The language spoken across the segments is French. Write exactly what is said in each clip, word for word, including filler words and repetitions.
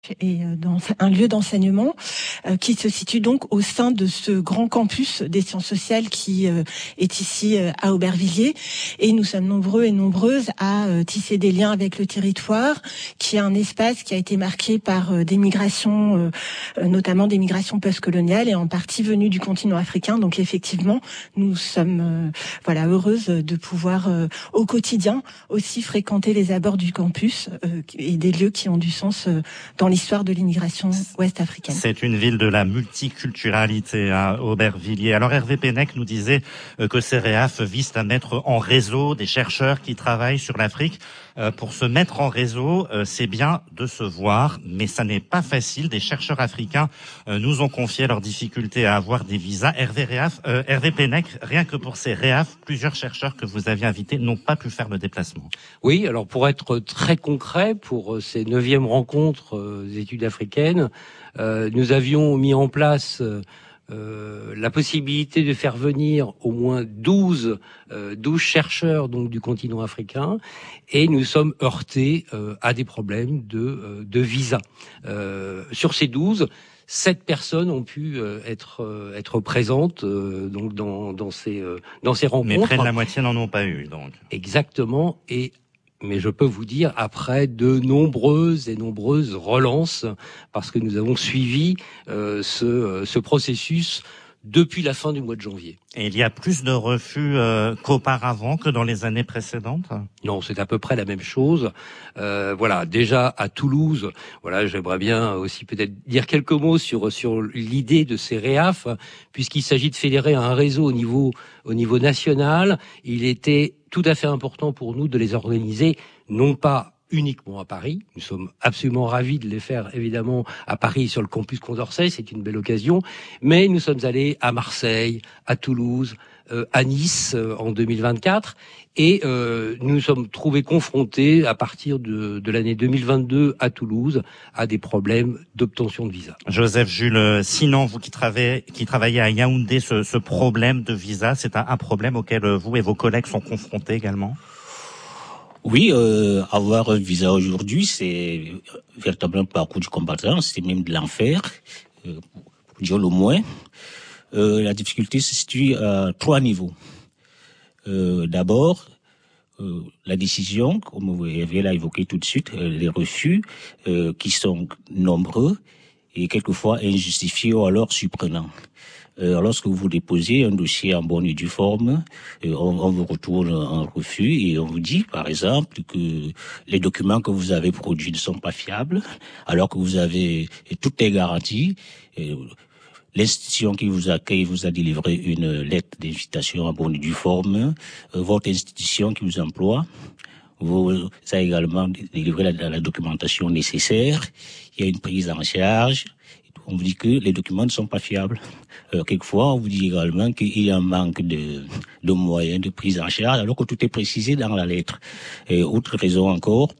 et dans un lieu d'enseignement euh, qui se situe donc au sein de ce grand campus des sciences sociales qui euh, est ici euh, à Aubervilliers. Et nous sommes nombreux et nombreuses à euh, tisser des liens avec le territoire, qui est un espace qui a été marqué par euh, des migrations, euh, notamment des migrations postcoloniales et en partie venues du continent africain. Donc effectivement, nous sommes euh, voilà heureuses de pouvoir euh, au quotidien aussi fréquenter les abords du campus euh, et des lieux qui ont du sens euh, dans l'histoire de l'immigration ouest-africaine. C'est une ville de la multiculturalité à Aubervilliers. Alors Hervé Pennec nous disait que ces réaf visent à mettre en réseau des chercheurs qui travaillent sur l'Afrique. Pour se mettre en réseau, c'est bien de se voir, mais ça n'est pas facile. Des chercheurs africains nous ont confié leurs difficultés à avoir des visas. Hervé, réaf, euh, Hervé Pennec, rien que pour ces réaf, plusieurs chercheurs que vous aviez invités n'ont pas pu faire le déplacement. Oui, alors pour être très concret, pour ces neuvièmes rencontres des études africaines, euh, nous avions mis en place euh, Euh, la possibilité de faire venir au moins douze, euh, douze chercheurs donc du continent africain, et nous sommes heurtés euh, à des problèmes de, euh, de visa. Euh, sur ces douze, sept personnes ont pu euh, être euh, être présentes euh, donc dans dans ces euh, dans ces rencontres. Mais près de la moitié n'en ont pas eu donc. Exactement. Et mais je peux vous dire, après de nombreuses et nombreuses relances, parce que nous avons suivi euh, ce, ce processus depuis la fin du mois de janvier. Et il y a plus de refus euh, qu'auparavant, que dans les années précédentes ? Non, c'est à peu près la même chose. Euh, voilà, déjà à Toulouse, voilà, j'aimerais bien aussi peut-être dire quelques mots sur sur l'idée de ces réaf, puisqu'il s'agit de fédérer un réseau au niveau au niveau national. Il était tout à fait important pour nous de les organiser, non pas uniquement à Paris. Nous sommes absolument ravis de les faire, évidemment, à Paris, sur le campus Condorcet, c'est une belle occasion. Mais nous sommes allés à Marseille, à Toulouse, euh, à Nice euh, en deux mille vingt-quatre. Et euh, nous nous sommes trouvés confrontés, à partir de, de l'année deux mille vingt-deux à Toulouse, à des problèmes d'obtention de visa. Joseph Jules Sinan, vous qui travaillez, qui travaillez à Yaoundé, ce, ce problème de visa, c'est un, un problème auquel vous et vos collègues sont confrontés également ? Oui, euh, avoir un visa aujourd'hui, c'est véritablement un parcours du combattant, c'est même de l'enfer, euh, pour dire le moins. Euh, la difficulté se situe à trois niveaux. Euh, d'abord, euh, la décision, comme vous l'avez évoqué tout de suite, euh, les refus euh, qui sont nombreux et quelquefois injustifiés ou alors surprenants. Euh, lorsque vous déposez un dossier en bonne et due forme, euh, on, on vous retourne un refus et on vous dit, par exemple, que les documents que vous avez produits ne sont pas fiables, alors que vous avez toutes les garanties. Euh, L'institution qui vous accueille vous a délivré une lettre d'invitation en bonne et due forme. Euh, votre institution qui vous emploie vous a également délivré la, la documentation nécessaire. Il y a une prise en charge. On vous dit que les documents ne sont pas fiables. Euh, quelquefois, on vous dit également qu'il y a un manque de, de moyens de prise en charge, alors que tout est précisé dans la lettre. Et autre raison encore,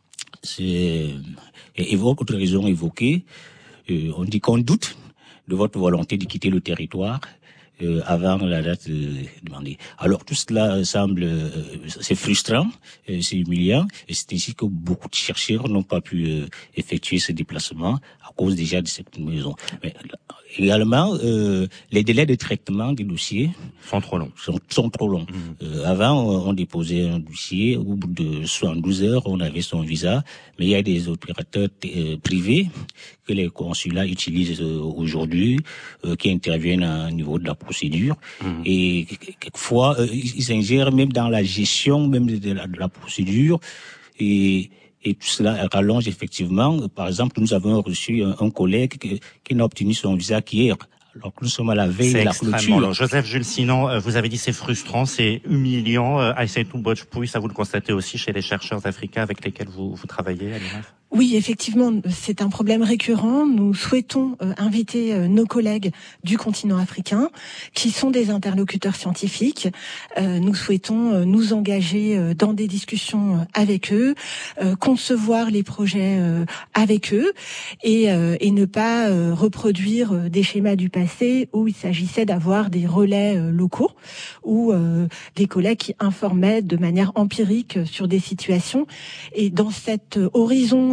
c'est, et autre raison évoquée, euh, on dit qu'on doute de votre volonté de quitter le territoire euh, avant la date euh, demandée. Alors tout cela semble, euh, c'est frustrant, euh, c'est humiliant, et c'est ainsi que beaucoup de chercheurs n'ont pas pu euh, effectuer ce déplacement à cause déjà de cette maison. Mais également, euh, les délais de traitement des dossiers sont trop longs. Sont, sont trop longs. Mmh. Euh, avant, on, on déposait un dossier, au bout de soixante-douze heures, on avait son visa, mais il y a des opérateurs euh, privés que les consulats utilisent euh, aujourd'hui, euh, qui interviennent à un niveau de la procédure, mmh. et quelquefois, euh, ils ingèrent même dans la gestion même de la, de la procédure, et Et tout cela rallonge effectivement. Par exemple, nous avons reçu un, un collègue qui, qui n'a obtenu son visa qu'hier, alors que nous sommes à la veille de la clôture. Long. Joseph Jules Sinan, vous avez dit c'est frustrant, c'est humiliant. Aïssatou Botchpouy, ça vous le constatez aussi chez les chercheurs africains avec lesquels vous, vous travaillez à l'I N A F ? Oui, effectivement, c'est un problème récurrent. Nous souhaitons euh, inviter euh, nos collègues du continent africain, qui sont des interlocuteurs scientifiques. Euh, nous souhaitons euh, nous engager euh, dans des discussions euh, avec eux, euh, concevoir les projets euh, avec eux, et, euh, et ne pas euh, reproduire euh, des schémas du passé où il s'agissait d'avoir des relais euh, locaux, ou euh, des collègues qui informaient de manière empirique sur des situations. Et dans cet euh, horizon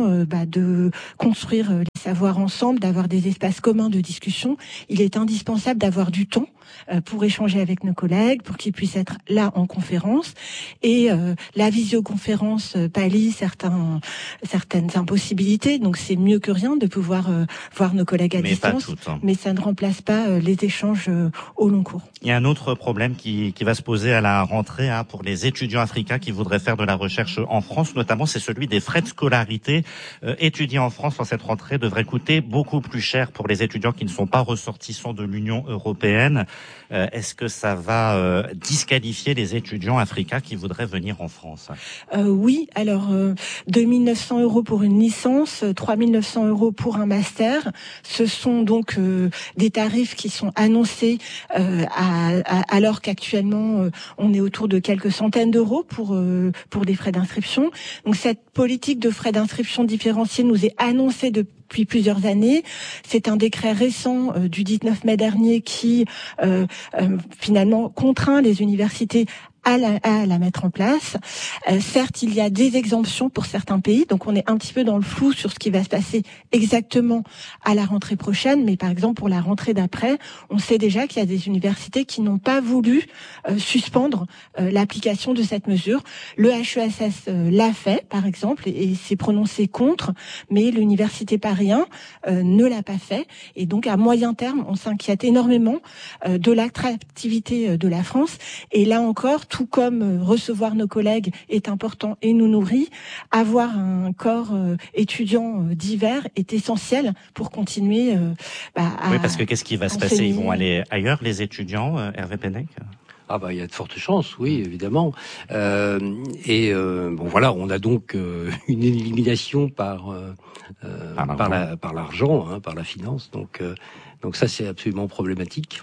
euh, bah, de construire euh, les savoirs ensemble, d'avoir des espaces communs de discussion. Il est indispensable d'avoir du temps euh, pour échanger avec nos collègues, pour qu'ils puissent être là en conférence. Et euh, la visioconférence euh, pallie certains, certaines impossibilités, donc c'est mieux que rien de pouvoir euh, voir nos collègues à mais distance. Pas toutes, hein. Mais ça ne remplace pas euh, les échanges euh, au long cours. Il y a un autre problème qui, qui va se poser à la rentrée hein, pour les étudiants africains qui voudraient faire de la recherche en France, notamment c'est celui des frais de scolarité. Euh, étudier en France en cette rentrée devrait coûter beaucoup plus cher pour les étudiants qui ne sont pas ressortissants de l'Union européenne. Euh, est-ce que ça va euh, disqualifier les étudiants africains qui voudraient venir en France? euh, Oui, alors euh, deux mille neuf cents euros pour une licence, trois mille neuf cents euros pour un master. Ce sont donc euh, des tarifs qui sont annoncés euh, à, à, alors qu'actuellement euh, on est autour de quelques centaines d'euros pour euh, pour des frais d'inscription. Donc cette politique de frais d'inscription différenciés nous est annoncée depuis depuis plusieurs années. C'est un décret récent euh, du dix-neuf mai dernier qui euh, euh, finalement contraint les universités à la, à la mettre en place. Euh, certes, il y a des exemptions pour certains pays, donc on est un petit peu dans le flou sur ce qui va se passer exactement à la rentrée prochaine, mais par exemple pour la rentrée d'après, on sait déjà qu'il y a des universités qui n'ont pas voulu euh, suspendre euh, l'application de cette mesure. Le H E S S euh, l'a fait, par exemple, et, et s'est prononcé contre, mais l'université Paris un euh, ne l'a pas fait, et donc à moyen terme, on s'inquiète énormément euh, de l'attractivité de la France, et là encore, tout comme recevoir nos collègues est important et nous nourrit, avoir un corps euh, étudiant euh, divers est essentiel pour continuer euh, bah, à... Oui, parce que qu'est-ce qui va se enseigner. passer? Ils vont aller ailleurs, les étudiants, euh, Hervé Pennec? Ah bah il y a de fortes chances, oui, évidemment. Euh, et euh, bon voilà, on a donc euh, une élimination par euh, par, par la par l'argent, hein, par la finance. Donc euh, donc ça c'est absolument problématique.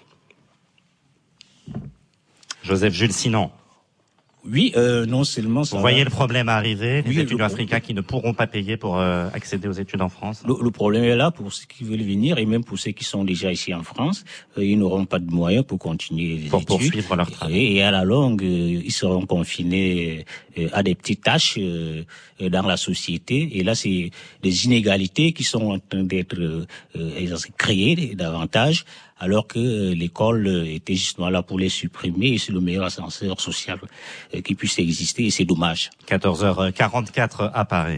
Joseph Jules Sinon. Oui, euh, non seulement ça. Vous voyez le problème arriver, les oui, étudiants le... africains qui ne pourront pas payer pour euh, accéder aux études en France. Le, le problème est là pour ceux qui veulent venir et même pour ceux qui sont déjà ici en France. Euh, ils n'auront pas de moyens pour continuer les pour études. Pour poursuivre leur travail. Et, et à la longue, euh, ils seront confinés euh, à des petites tâches euh, dans la société. Et là, c'est des inégalités qui sont en train d'être euh, créées davantage, alors que euh, l'école était justement là pour les supprimer, et c'est le meilleur ascenseur social euh, qui puisse exister, et c'est dommage. quatorze heures quarante-quatre à Paris.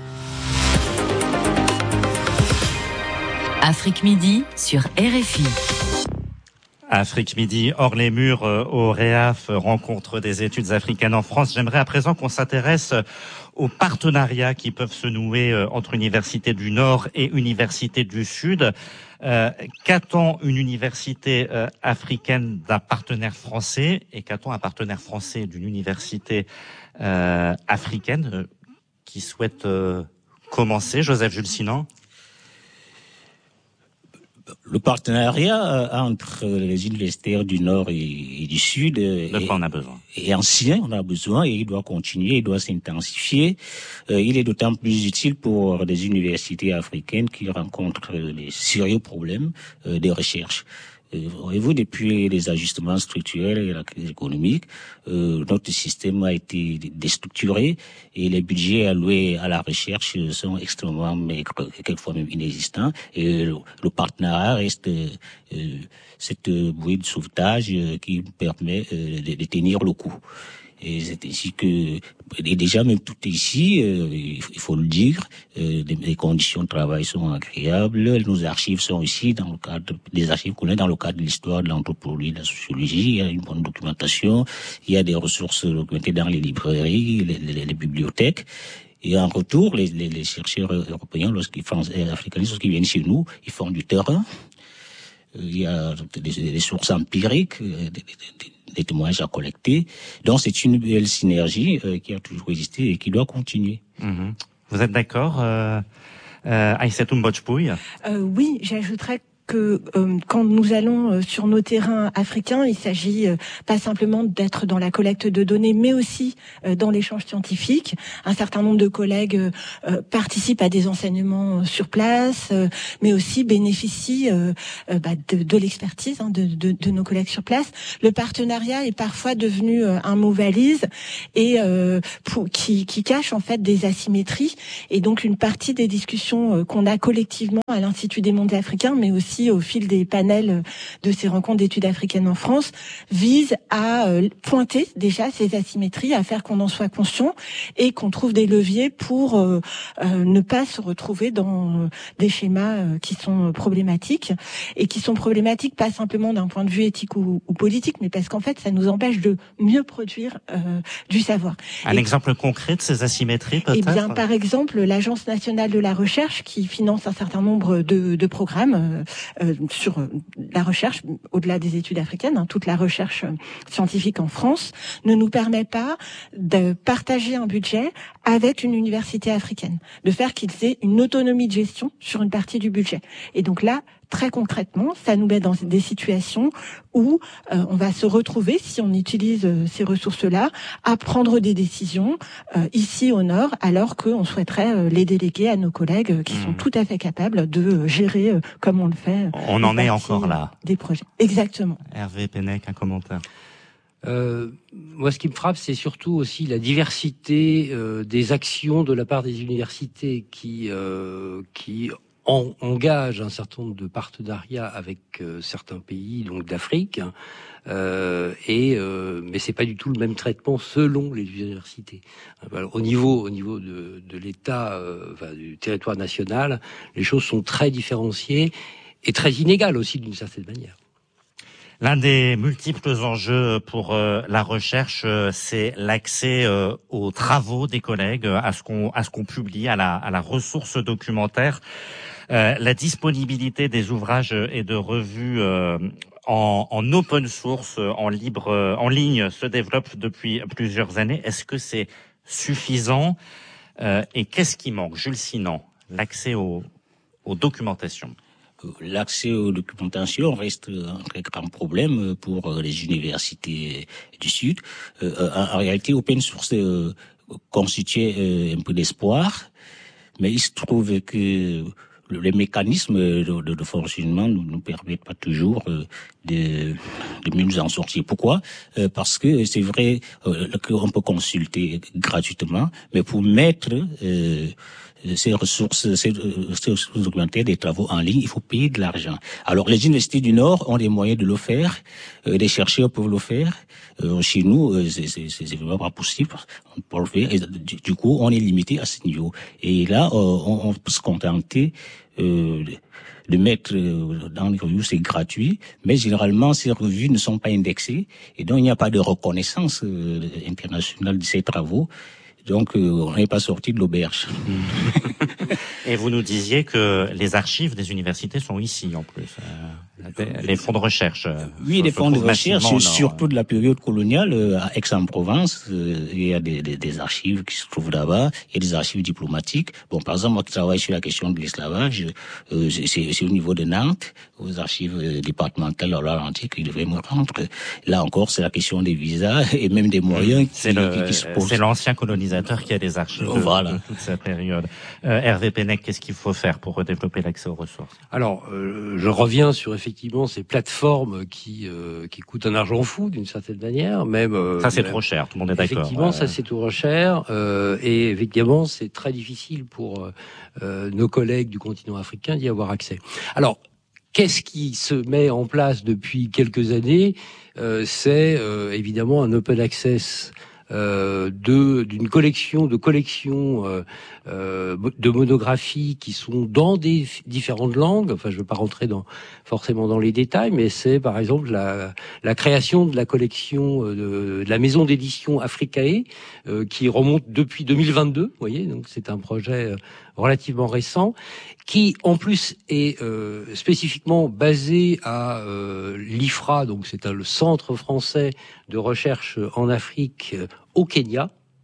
Afrique Midi sur R F I. Afrique Midi, hors les murs, euh, au REAF, rencontre des études africaines en France. J'aimerais à présent qu'on s'intéresse aux partenariats qui peuvent se nouer euh, entre universités du Nord et universités du Sud. Euh, qu'attend une université euh, africaine d'un partenaire français et qu'attend un partenaire français d'une université euh, africaine euh, qui souhaite euh, commencer? Joseph Jules Sinon. Le partenariat entre les universitaires du Nord et, et du Sud de quoi on a besoin. est ancien, on a besoin, et il doit continuer, il doit s'intensifier. Euh, il est d'autant plus utile pour des universités africaines qui rencontrent des sérieux problèmes euh, de recherche. Euh, voyez-vous, depuis les ajustements structurels et la crise économique, euh, notre système a été déstructuré et les budgets alloués à la recherche sont extrêmement maigres, quelquefois même inexistants. Et le, le partenariat reste euh, cette bouée de sauvetage euh, qui permet euh, de, de tenir le coup. Et c'est ainsi que, et déjà même tout ici, euh, il faut le dire, euh, les, les conditions de travail sont agréables, nos archives sont ici dans le cadre des archives qu'on a dans le cadre de l'histoire, de l'anthropologie, de la sociologie. Il y a une bonne documentation, il y a des ressources documentées dans les librairies, les, les, les bibliothèques. Et en retour, les, les, les chercheurs européens, lorsqu'ils font, africains, lorsqu'ils viennent chez nous, ils font du terrain. Il y a des, des sources empiriques, des, des, des témoignages à collecter. Donc c'est une belle synergie euh, qui a toujours existé et qui doit continuer. Mmh. Vous êtes d'accord, euh, euh, Aïssatou Mbodjpouy? euh, Oui, j'ajouterais que euh, quand nous allons euh, sur nos terrains africains, il s'agit euh, pas simplement d'être dans la collecte de données, mais aussi euh, dans l'échange scientifique. Un certain nombre de collègues euh, euh, participent à des enseignements euh, sur place, euh, mais aussi bénéficient euh, euh, bah, de, de l'expertise hein, de, de, de nos collègues sur place. Le partenariat est parfois devenu euh, un mot valise et euh, pour, qui, qui cache en fait des asymétries. Et donc une partie des discussions euh, qu'on a collectivement à l'Institut des mondes africains, mais aussi au fil des panels de ces rencontres d'études africaines en France, vise à euh, pointer déjà ces asymétries, à faire qu'on en soit conscient et qu'on trouve des leviers pour euh, euh, ne pas se retrouver dans euh, des schémas euh, qui sont problématiques et qui sont problématiques pas simplement d'un point de vue éthique ou, ou politique, mais parce qu'en fait ça nous empêche de mieux produire euh, du savoir. Un et, exemple concret de ces asymétries peut-être ? Eh bien, par exemple, l'Agence nationale de la recherche qui finance un certain nombre de, de programmes euh, Euh, sur la recherche, au-delà des études africaines, hein, toute la recherche scientifique en France, ne nous permet pas de partager un budget avec une université africaine, de faire qu'ils aient une autonomie de gestion sur une partie du budget. Et donc là, très concrètement, ça nous met dans des situations où euh, on va se retrouver, si on utilise euh, ces ressources-là, à prendre des décisions euh, ici au Nord, alors qu'on souhaiterait euh, les déléguer à nos collègues euh, qui mmh. sont tout à fait capables de euh, gérer, euh, comme on le fait, euh, on en est encore là. Des projets. Exactement. Hervé Pennec, un commentaire. Euh, moi, ce qui me frappe, c'est surtout aussi la diversité euh, des actions de la part des universités qui euh, qui en, engagent un certain nombre de partenariats avec euh, certains pays, donc d'Afrique. Euh, et euh, mais c'est pas du tout le même traitement selon les universités. Alors, au niveau au niveau de, de l'État, euh, enfin, du territoire national, les choses sont très différenciées et très inégales aussi d'une certaine manière. L'un des multiples enjeux pour euh, la recherche, euh, c'est l'accès euh, aux travaux des collègues, à ce qu'on à ce qu'on publie, à la à la ressource documentaire, euh, la disponibilité des ouvrages et de revues euh, en, en open source, en libre, en ligne, se développe depuis plusieurs années. Est-ce que c'est suffisant euh, et qu'est-ce qui manque, Jules Sinan, l'accès aux, aux documentations? L'accès aux documentations reste un très grand problème pour les universités du Sud. Euh, en, en réalité, open source euh, constituait euh, un peu d'espoir, mais il se trouve que les mécanismes de, de, de fonctionnement ne nous permettent pas toujours euh, de, de mieux nous en sortir. Pourquoi ? euh, Parce que c'est vrai euh, qu'on peut consulter gratuitement, mais pour mettre euh, ces ressources, ces, ces ressources documentaires, des travaux en ligne, il faut payer de l'argent. Alors les universités du Nord ont des moyens de le faire, euh, les chercheurs peuvent le faire. Euh, chez nous, euh, c'est, c'est, c'est vraiment pas possible. On peut le faire. Et du, du coup, on est limité à ce niveau. Et là, euh, on, on peut se contenter euh, de mettre euh, dans les revues, c'est gratuit, mais généralement ces revues ne sont pas indexées et donc il n'y a pas de reconnaissance euh, internationale de ces travaux. Donc, euh, on n'est pas sorti de l'auberge. Et vous nous disiez que les archives des universités sont ici, en plus. Euh, les fonds de recherche. Euh, oui, les fonds de recherche, surtout de la période coloniale, euh, à Aix-en-Provence, euh, il y a des, des, des archives qui se trouvent là-bas. Il y a des archives diplomatiques. Bon, par exemple, moi qui travaille sur la question de l'esclavage, euh, c'est, c'est au niveau de Nantes, aux archives euh, départementales de l'Atlantique, ils devaient me rendre. Là encore, c'est la question des visas et même des moyens c'est qui, le, qui, qui se posent. C'est l'ancien colonisateur qui a des archives de, voilà. de toute sa période. Euh, Hervé Pennec, qu'est-ce qu'il faut faire pour redévelopper l'accès aux ressources? Alors, euh, je reviens sur effectivement ces plateformes qui euh, qui coûtent un argent fou d'une certaine manière, même. Euh, ça c'est même, trop cher, tout le monde est d'accord. Effectivement, ouais. ça c'est trop cher, euh, et évidemment c'est très difficile pour euh, nos collègues du continent africain d'y avoir accès. Alors, qu'est-ce qui se met en place depuis quelques années? euh, C'est euh, évidemment un open access. Euh, de d'une collection de collections euh, euh, de monographies qui sont dans des f- différentes langues. Enfin, je ne veux pas rentrer dans forcément dans les détails, mais c'est par exemple la la création de la collection de, de la maison d'édition Africae euh, qui remonte depuis deux mille vingt-deux. Vous voyez, donc c'est un projet relativement récent qui en plus est euh, spécifiquement basé à euh, l'I F R A, donc c'est un, le Centre français de recherche en Afrique euh, au Kenya.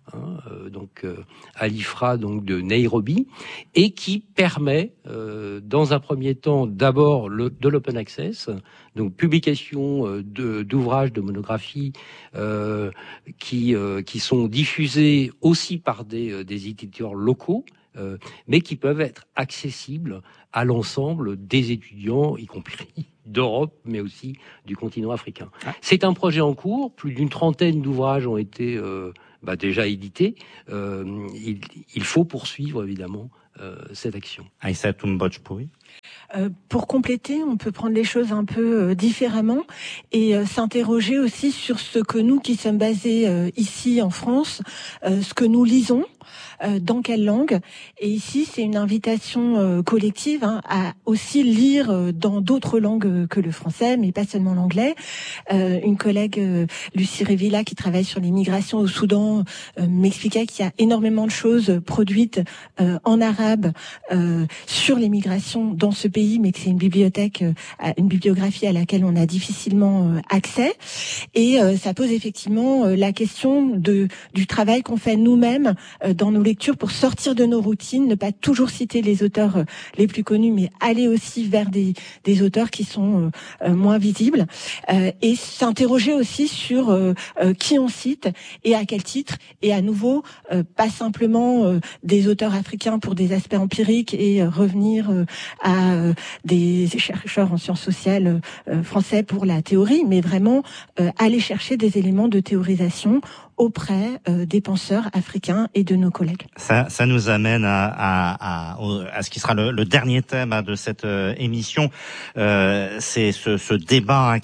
hein, euh, donc euh, à l'I F R A donc de Nairobi, et qui permet, euh, dans un premier temps, d'abord le, de l'open access, donc publication euh, de, d'ouvrages, de monographies euh, qui euh, qui sont diffusés aussi par des, euh, des éditeurs locaux, euh, mais qui peuvent être accessibles à l'ensemble des étudiants, y compris d'Europe, mais aussi du continent africain. Ah. C'est un projet en cours. Plus d'une trentaine d'ouvrages ont été euh, bah, déjà édités. Euh, il, il faut poursuivre, évidemment, euh, cette action. Aïssa Toumbojpouri. Euh, pour compléter, on peut prendre les choses un peu euh, différemment et euh, s'interroger aussi sur ce que nous, qui sommes basés euh, ici en France, euh, ce que nous lisons, euh, dans quelle langue. Et ici, c'est une invitation euh, collective hein, à aussi lire euh, dans d'autres langues que le français, mais pas seulement l'anglais. Euh, une collègue, euh, Lucie Revilla, qui travaille sur l'immigration au Soudan, euh, m'expliquait qu'il y a énormément de choses produites euh, en arabe euh, sur l'immigration dans ce pays, mais que c'est une bibliothèque, euh, une bibliographie à laquelle on a difficilement euh, accès. Et euh, ça pose effectivement euh, la question de du travail qu'on fait nous-mêmes euh, dans nos lectures pour sortir de nos routines, ne pas toujours citer les auteurs euh, les plus connus, mais aller aussi vers des, des auteurs qui sont euh, moins visibles, euh, et s'interroger aussi sur euh, euh, qui on cite et à quel titre, et à nouveau, euh, pas simplement euh, des auteurs africains pour des aspects empiriques et euh, revenir euh, à euh, des chercheurs en sciences sociales euh, français pour la théorie, mais vraiment euh, aller chercher des éléments de théorisation auprès euh, des penseurs africains et de nos collègues. Ça, ça nous amène à, à, à, à ce qui sera le, le dernier thème de cette euh, émission. Euh, c'est ce, ce débat